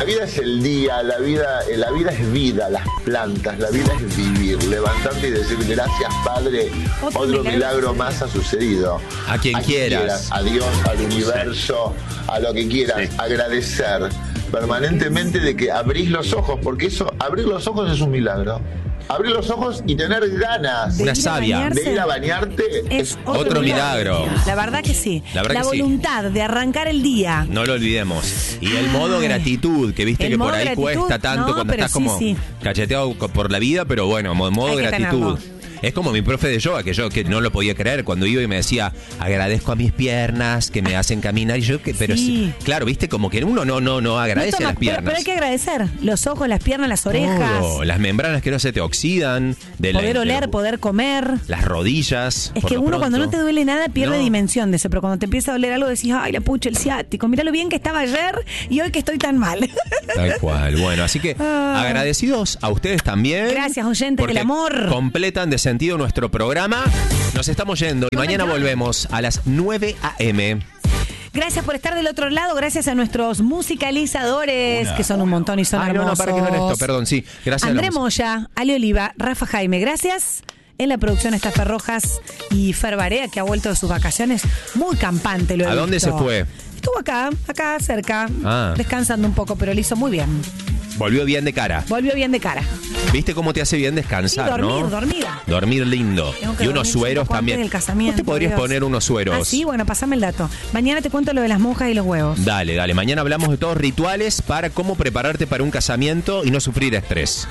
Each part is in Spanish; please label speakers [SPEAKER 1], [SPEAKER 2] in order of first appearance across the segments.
[SPEAKER 1] vida es el día, la vida es vida, las plantas, la vida es vivir, levantarte y decir gracias Padre, otro milagro más ha sucedido.
[SPEAKER 2] A quien quieras.
[SPEAKER 1] A Dios, al universo, a lo que quieras, agradecer permanentemente de que abrís los ojos, porque eso, abrir los ojos es un milagro. Abrir los ojos y tener ganas
[SPEAKER 2] una sabia
[SPEAKER 1] de ir a bañarte
[SPEAKER 2] es otro milagro.
[SPEAKER 3] La verdad que sí. La voluntad de arrancar el día.
[SPEAKER 2] No lo olvidemos. Y el modo gratitud, que viste que por ahí cuesta tanto cuando estás como cacheteado por la vida, pero bueno, modo gratitud. Es como mi profe de yoga, que yo que no lo podía creer cuando iba y me decía, agradezco a mis piernas que me hacen caminar. Y yo, pero sí. Claro, viste, como que uno no agradece a las piernas.
[SPEAKER 3] Pero hay que agradecer. Los ojos, las piernas, las orejas.
[SPEAKER 2] Todo. Las membranas que no se te oxidan.
[SPEAKER 3] Poder oler, poder comer.
[SPEAKER 2] Las rodillas.
[SPEAKER 3] Es que uno cuando no te duele nada pierde dimensión de eso. Pero cuando te empieza a doler algo decís, ay, la pucha, el ciático. Mirá lo bien que estaba ayer y hoy que estoy tan mal.
[SPEAKER 2] Tal cual. Bueno, así que agradecidos a ustedes también.
[SPEAKER 3] Gracias, oyentes del amor.
[SPEAKER 2] Completan de sentido nuestro programa. Nos estamos yendo y mañana volvemos a las 9 a.m.
[SPEAKER 3] Gracias por estar del otro lado, gracias a nuestros musicalizadores, que son un montón y son hermosos.
[SPEAKER 2] No, para que no era esto, perdón, sí. Gracias.
[SPEAKER 3] André Moya, Ale Oliva, Rafa Jaime, gracias. En la producción está Fer Rojas y Fer Barea, que ha vuelto de sus vacaciones muy campante.
[SPEAKER 2] ¿A dónde se fue?
[SPEAKER 3] Estuvo acá cerca, descansando un poco, pero lo hizo muy bien.
[SPEAKER 2] Volvió bien de cara.
[SPEAKER 3] ¿Viste
[SPEAKER 2] cómo te hace bien descansar,
[SPEAKER 3] dormir,
[SPEAKER 2] no? Dormir lindo. Y unos sueros también. ¿Vos te podrías poner unos sueros?
[SPEAKER 3] Sí, bueno, pasame el dato. Mañana te cuento lo de las monjas y los huevos.
[SPEAKER 2] Dale. Mañana hablamos de todos rituales para cómo prepararte para un casamiento y no sufrir estrés.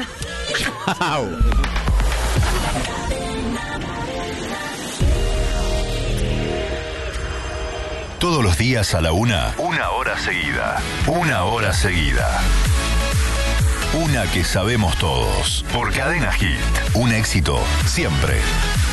[SPEAKER 4] Todos los días a la 1, 1 hora seguida. 1 hora seguida. Una que sabemos todos. Por Cadena Hit. Un éxito siempre.